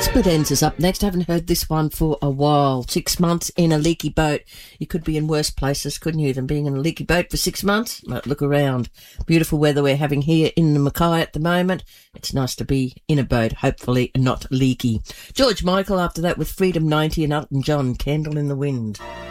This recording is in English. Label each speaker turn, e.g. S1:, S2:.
S1: Split Ends is up next. I haven't heard this one for a while. 6 months in a leaky boat. You could be in worse places, couldn't you, than being in a leaky boat for 6 months? But look around. Beautiful weather we're having here in the Mackay at the moment. It's nice to be in a boat, hopefully not leaky. George Michael after that with Freedom 90 and Elton John, Candle in the Wind.